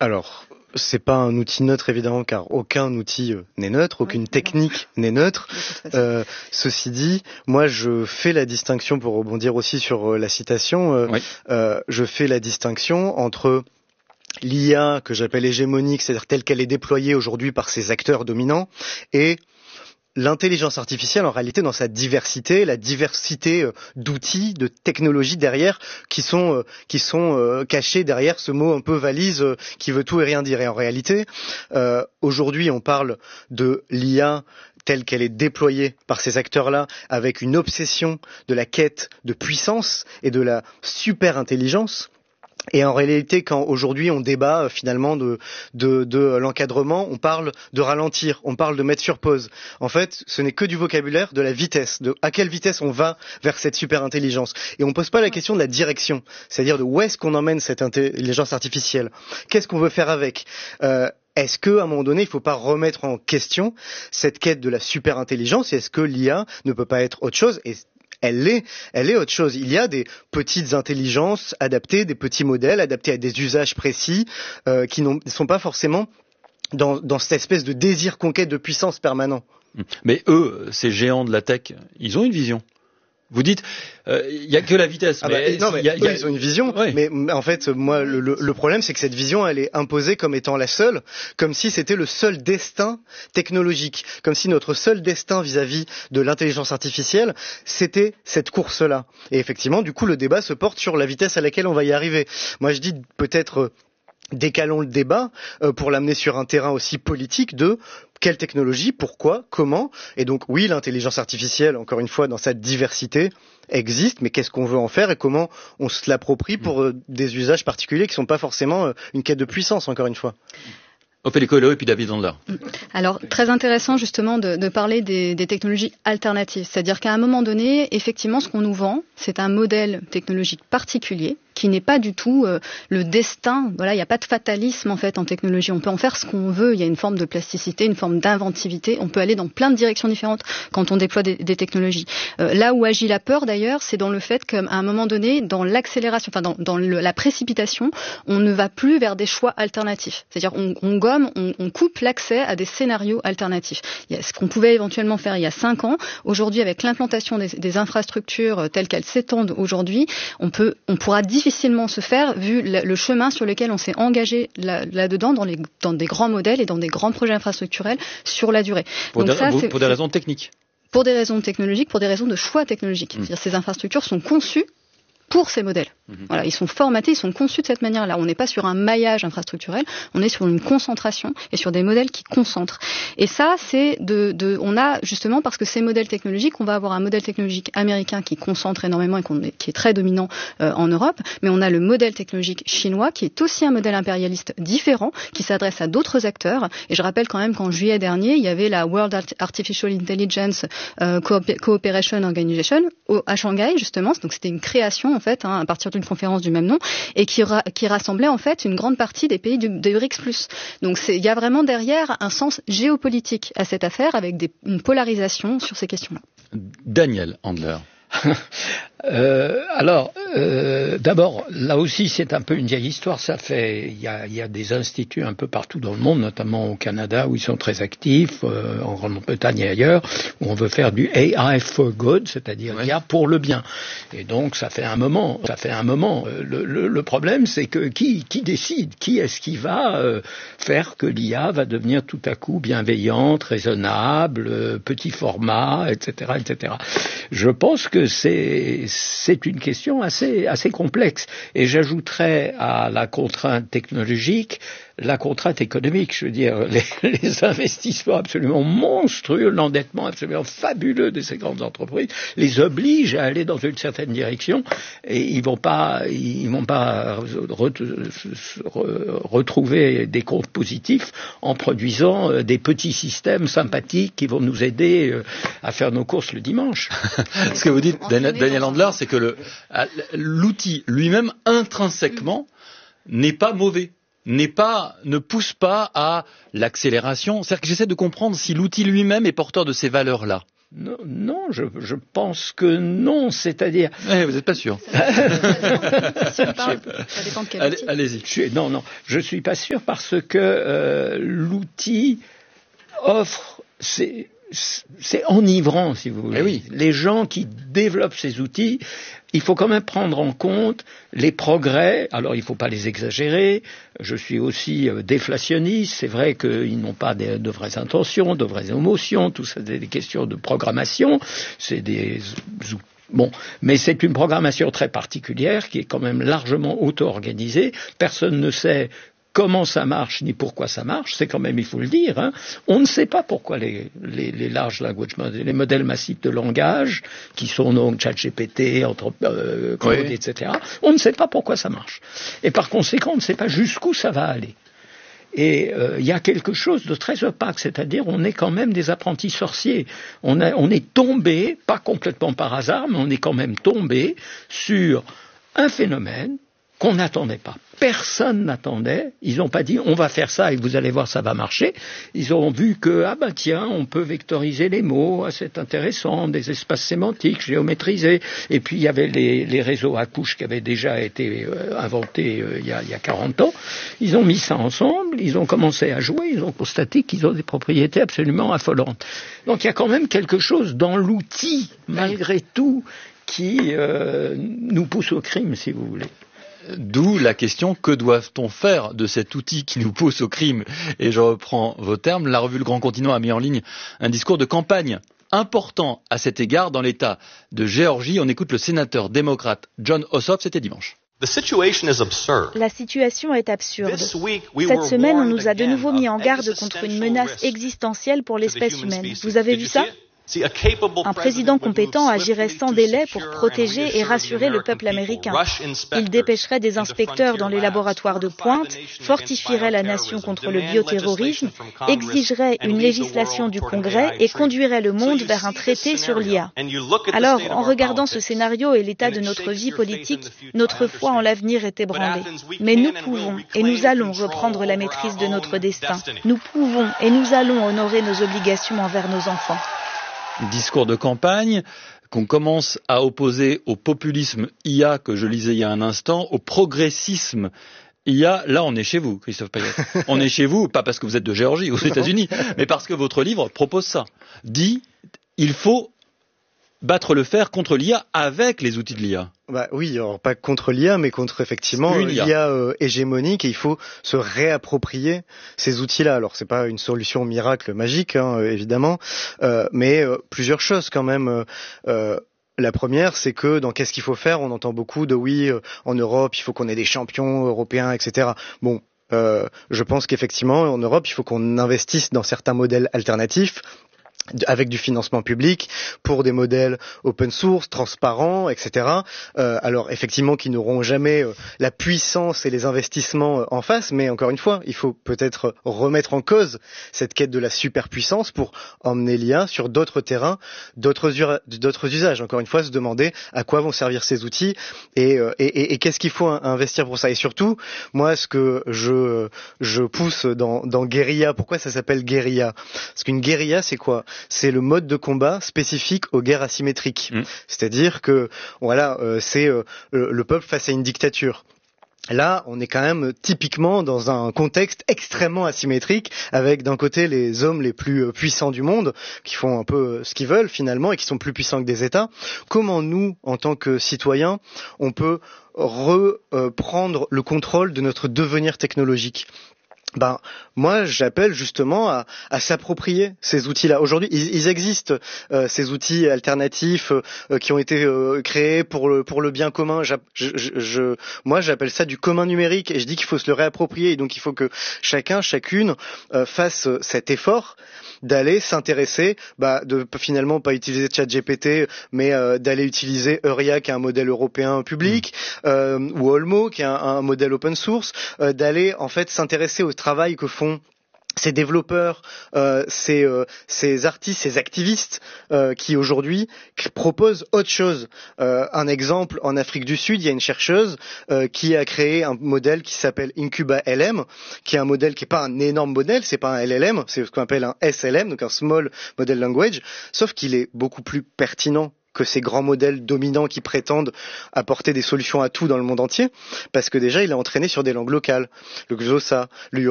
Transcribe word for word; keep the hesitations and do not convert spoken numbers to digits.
Alors, c'est pas un outil neutre évidemment, car aucun outil euh, n'est neutre, aucune oui, technique n'est neutre. Euh, ceci dit, moi je fais la distinction, pour rebondir aussi sur euh, la citation, euh, oui. euh, je fais la distinction entre l'I A que j'appelle hégémonique, c'est-à-dire telle qu'elle est déployée aujourd'hui par ces acteurs dominants, et l'intelligence artificielle, en réalité, dans sa diversité, la diversité euh, d'outils, de technologies derrière, qui sont euh, qui sont euh, cachés derrière ce mot un peu valise euh, qui veut tout et rien dire. Et en réalité, euh, aujourd'hui, on parle de l'I A telle qu'elle est déployée par ces acteurs-là, avec une obsession de la quête de puissance et de la super intelligence. Et en réalité, quand aujourd'hui on débat euh, finalement de, de, de l'encadrement, on parle de ralentir, on parle de mettre sur pause. En fait, ce n'est que du vocabulaire de la vitesse, de à quelle vitesse on va vers cette super intelligence. Et on pose pas la question de la direction, c'est-à-dire de où est-ce qu'on emmène cette intelligence artificielle, qu'est-ce qu'on veut faire avec. Euh, Est-ce que, à un moment donné, il ne faut pas remettre en question cette quête de la super intelligence, et est-ce que l'I A ne peut pas être autre chose? Et Elle est, elle est autre chose. Il y a des petites intelligences adaptées, des petits modèles adaptés à des usages précis euh, qui ne sont pas forcément dans, dans cette espèce de désir conquête de puissance permanent. Mais eux, ces géants de la tech, ils ont une vision. Vous dites, il euh, y a que la vitesse. Ah mais bah, non, mais y a, y a... ils ont une vision. Oui. Mais en fait, moi, le, le problème, c'est que cette vision, elle est imposée comme étant la seule, comme si c'était le seul destin technologique, comme si notre seul destin vis-à-vis de l'intelligence artificielle, c'était cette course-là. Et effectivement, du coup, le débat se porte sur la vitesse à laquelle on va y arriver. Moi, je dis peut-être décalons le débat euh, pour l'amener sur un terrain aussi politique de quelle technologie, pourquoi, comment. Et donc oui, l'intelligence artificielle, encore une fois, dans sa diversité, existe, mais qu'est-ce qu'on veut en faire et comment on se l'approprie pour euh, des usages particuliers qui ne sont pas forcément euh, une quête de puissance, encore une fois. Ophélie Coelho et puis David Andler. Alors, très intéressant justement de, de parler des, des technologies alternatives. C'est-à-dire qu'à un moment donné, effectivement, ce qu'on nous vend, c'est un modèle technologique particulier qui n'est pas du tout euh, le destin. Voilà, il n'y a pas de fatalisme en fait en technologie. On peut en faire ce qu'on veut. Il y a une forme de plasticité, une forme d'inventivité. On peut aller dans plein de directions différentes quand on déploie des, des technologies. Euh, là où agit la peur d'ailleurs, c'est dans le fait qu'à un moment donné, dans l'accélération, enfin dans, dans le, la précipitation, on ne va plus vers des choix alternatifs. C'est-à-dire on, on gomme, on, on coupe l'accès à des scénarios alternatifs. Il y a ce qu'on pouvait éventuellement faire il y a cinq ans. Aujourd'hui, avec l'implantation des, des infrastructures telles qu'elles s'étendent aujourd'hui, on peut, on pourra difficilement se faire vu le chemin sur lequel on s'est engagé là, là-dedans dans, les, dans des grands modèles et dans des grands projets infrastructurels sur la durée. Pour, Donc des, ça, pour, c'est, pour des raisons techniques. Pour des raisons technologiques, pour des raisons de choix technologiques. Mmh. C'est-à-dire ces infrastructures sont conçues pour ces modèles. Mmh. Voilà, ils sont formatés, ils sont conçus de cette manière-là. On n'est pas sur un maillage infrastructurel, on est sur une concentration et sur des modèles qui concentrent. Et ça, c'est de, de, on a justement parce que ces modèles technologiques, on va avoir un modèle technologique américain qui concentre énormément et qu'on est, qui est très dominant euh, en Europe, mais on a le modèle technologique chinois qui est aussi un modèle impérialiste différent, qui s'adresse à d'autres acteurs. Et je rappelle quand même qu'en juillet dernier, il y avait la World Artificial Intelligence euh, Cooperation Organization au, à Shanghai justement. Donc c'était une création en fait, hein, à partir d'une conférence du même nom, et qui, ra- qui rassemblait en fait une grande partie des pays du, des B R I C S plus. Donc c'est, il y a vraiment derrière un sens géopolitique à cette affaire, avec des, une polarisation sur ces questions-là. Daniel Andler. Euh, alors, euh, d'abord, là aussi, c'est un peu une vieille histoire. Ça fait, il y a, il y a des instituts un peu partout dans le monde, notamment au Canada, où ils sont très actifs, euh, en Grande-Bretagne et ailleurs, où on veut faire du A I for good, c'est-à-dire ouais. l'I A pour le bien. Et donc, ça fait un moment. Ça fait un moment. Le, le, le problème, c'est que qui, qui décide, qui est-ce qui va euh, faire que l'I A va devenir tout à coup bienveillante, raisonnable, euh, petit format, et cetera, et cetera. Je pense que c'est c'est une question assez assez complexe, et j'ajouterais à la contrainte technologique la contrainte économique. Je veux dire, les, les investissements absolument monstrueux, l'endettement absolument fabuleux de ces grandes entreprises les obligent à aller dans une certaine direction, et ils vont pas ils vont pas re, re, retrouver des comptes positifs en produisant des petits systèmes sympathiques qui vont nous aider à faire nos courses le dimanche. Ce que vous dites, Daniel Andler, c'est que le, l'outil lui-même intrinsèquement n'est pas mauvais. n'est pas, ne pousse pas à l'accélération. C'est-à-dire que j'essaie de comprendre si l'outil lui-même est porteur de ces valeurs-là. Non, non je, je pense que non, c'est-à-dire... Eh, vous n'êtes pas sûr. Ça dépend de quel Allez, outil. Allez-y. Je suis, non, non, je suis pas sûr parce que euh, l'outil offre... C'est, c'est enivrant, si vous voulez. Eh oui. Les gens qui développent ces outils, il faut quand même prendre en compte les progrès. Alors, il ne faut pas les exagérer. Je suis aussi euh, déflationniste. C'est vrai qu'ils n'ont pas de, de vraies intentions, de vraies émotions. Tout ça, c'est des questions de programmation. C'est des outils. Bon, mais c'est une programmation très particulière qui est quand même largement auto-organisée. Personne ne sait comment ça marche ni pourquoi ça marche, c'est quand même, il faut le dire, hein. On ne sait pas pourquoi les, les, les large language models, les modèles massifs de langage, qui sont donc ChatGPT, Anthropic, euh, Claude, oui. et cetera, on ne sait pas pourquoi ça marche. Et par conséquent, on ne sait pas jusqu'où ça va aller. Et il euh, y a quelque chose de très opaque, c'est-à-dire on est quand même des apprentis sorciers. On, a, on est tombé, pas complètement par hasard, mais on est quand même tombé sur un phénomène qu'on n'attendait pas. Personne n'attendait. Ils n'ont pas dit on va faire ça et vous allez voir ça va marcher. Ils ont vu que ah ben tiens on peut vectoriser les mots, ah, c'est intéressant, des espaces sémantiques géométrisés. Et puis il y avait les, les réseaux à couches qui avaient déjà été euh, inventés euh, il y a, il y a quarante ans. Ils ont mis ça ensemble, ils ont commencé à jouer, ils ont constaté qu'ils ont des propriétés absolument affolantes. Donc il y a quand même quelque chose dans l'outil malgré tout qui euh, nous pousse au crime, si vous voulez. D'où la question, que doit-on faire de cet outil qui nous pousse au crime? Et je reprends vos termes, la revue Le Grand Continent a mis en ligne un discours de campagne important à cet égard dans l'État de Géorgie. On écoute le sénateur démocrate Jon Ossoff, c'était dimanche. La situation est absurde. Cette semaine, on nous a de nouveau mis en garde contre une menace existentielle pour l'espèce humaine. Vous avez vu ça ? Un président compétent agirait sans délai pour protéger et rassurer le peuple américain. Il dépêcherait des inspecteurs dans les laboratoires de pointe, fortifierait la nation contre le bioterrorisme, exigerait une législation du Congrès et conduirait le monde vers un traité sur l'I A. Alors, en regardant ce scénario et l'état de notre vie politique, notre foi en l'avenir est ébranlée. Mais nous pouvons et nous allons reprendre la maîtrise de notre destin. Nous pouvons et nous allons honorer nos obligations envers nos enfants. Discours de campagne qu'on commence à opposer au populisme I A que je lisais il y a un instant, au progressisme I A. Là, on est chez vous, Christophe Payet. On est chez vous, pas parce que vous êtes de Géorgie aux États-Unis, mais parce que votre livre propose ça. Dit, il faut battre le fer contre l'I A avec les outils de l'I A. Bah oui, alors pas contre l'I A, mais contre effectivement l'I A euh, hégémonique, et il faut se réapproprier ces outils-là. Alors c'est pas une solution miracle magique, hein, évidemment, euh, mais euh, plusieurs choses quand même. Euh, La première, c'est que dans qu'est-ce qu'il faut faire, on entend beaucoup de oui, euh, en Europe, il faut qu'on ait des champions européens, et cetera. Bon, euh, je pense qu'effectivement, en Europe, il faut qu'on investisse dans certains modèles alternatifs, avec du financement public pour des modèles open source, transparents, et cetera. Euh, alors effectivement, qui n'auront jamais euh, la puissance et les investissements euh, en face, mais encore une fois, il faut peut-être remettre en cause cette quête de la superpuissance pour emmener l'I A sur d'autres terrains, d'autres, ura- d'autres usages. Encore une fois, se demander à quoi vont servir ces outils et, euh, et, et, et qu'est-ce qu'il faut investir pour ça. Et surtout, moi, ce que je, je pousse dans, dans guérilla, pourquoi ça s'appelle guérilla ? Parce qu'une guérilla, c'est quoi ? C'est le mode de combat spécifique aux guerres asymétriques. Mmh. C'est-à-dire que voilà, euh, c'est euh, le peuple face à une dictature. Là, on est quand même typiquement dans un contexte extrêmement asymétrique, avec d'un côté les hommes les plus puissants du monde, qui font un peu ce qu'ils veulent finalement, et qui sont plus puissants que des États. Comment nous, en tant que citoyens, on peut reprendre le contrôle de notre devenir technologique ? Ben, moi, j'appelle justement à, à s'approprier ces outils-là. Aujourd'hui, ils, ils existent, euh, ces outils alternatifs euh, qui ont été euh, créés pour le pour le bien commun. Je, je, je, moi, j'appelle ça du commun numérique, et je dis qu'il faut se le réapproprier. Et donc, il faut que chacun, chacune euh, fasse cet effort d'aller s'intéresser, bah, de finalement pas utiliser ChatGPT, mais euh, d'aller utiliser Euria, qui est un modèle européen public, mmh. euh, ou Olmo, qui est un, un modèle open source, euh, d'aller en fait s'intéresser au travail que font ces développeurs, euh, ces, euh, ces artistes, ces activistes euh, qui aujourd'hui proposent autre chose. Euh, un exemple, en Afrique du Sud, il y a une chercheuse euh, qui a créé un modèle qui s'appelle Incuba L M, qui est un modèle qui n'est pas un énorme modèle, c'est pas un L L M, c'est ce qu'on appelle un S L M, donc un Small Model Language, sauf qu'il est beaucoup plus pertinent que ces grands modèles dominants qui prétendent apporter des solutions à tout dans le monde entier, parce que déjà il est entraîné sur des langues locales, le Xhosa, le